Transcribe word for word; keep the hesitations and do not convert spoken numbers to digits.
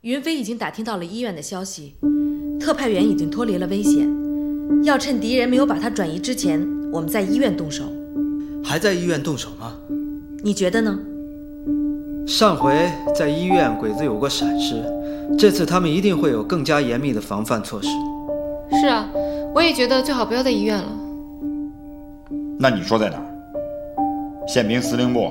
云飞已经打听到了医院的消息，特派员已经脱离了危险，要趁敌人没有把他转移之前，我们在医院动手。 还在医院动手吗？ 你觉得呢？ 上回在医院鬼子有过闪失，这次他们一定会有更加严密的防范措施。 是啊，我也觉得最好不要在医院了。 那你说在哪儿？宪兵司令部